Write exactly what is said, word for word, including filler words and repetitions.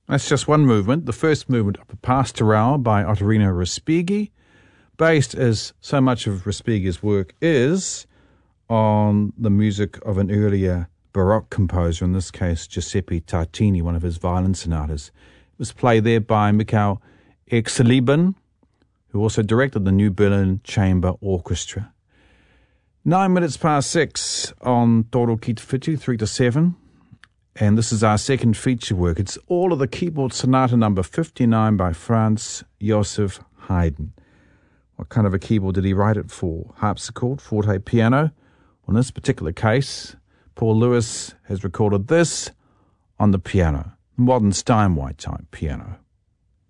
That's just one movement, the first movement of Pastorale by Ottorino Respighi, based, as so much of Respighi's work is, on the music of an earlier Baroque composer, in this case Giuseppe Tartini, one of his violin sonatas. It was played there by Michael Exleben, who also directed the New Berlin Chamber Orchestra. Nine minutes past six on Toro Ki Te Whitu, three to seven. And this is our second feature work. It's all of the keyboard sonata number fifty-nine by Franz Joseph Haydn. What kind of a keyboard did he write it for? Harpsichord, forte, piano? Well, in this particular case, Paul Lewis has recorded this on the piano, modern Steinway type piano.